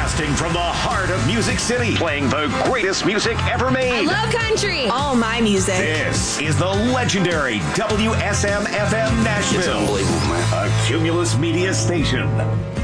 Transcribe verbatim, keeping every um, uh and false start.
Broadcasting from the heart of Music City, playing the greatest music ever made. I love country. All my music. This is the legendary W S M F M Nashville. It's unbelievable, man. A Cumulus Media station.